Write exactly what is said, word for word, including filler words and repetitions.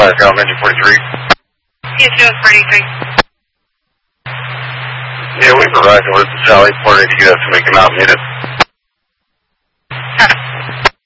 Fire Cal, engine forty-three. Yes, Joe, forty-three. Yeah, we provide orders to Sally, four eighty U S to make him out needed.